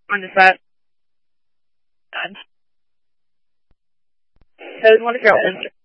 on the set. God. I just want to figure out